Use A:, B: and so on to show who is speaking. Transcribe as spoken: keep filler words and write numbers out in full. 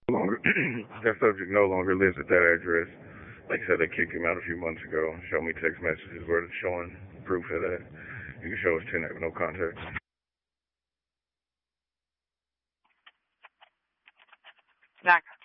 A: No longer, that subject no longer lives at that address. Like I said, they kicked him out a few months ago. Show me text messages where it's showing proof of that. You can show us ten with no contact.
B: Zach.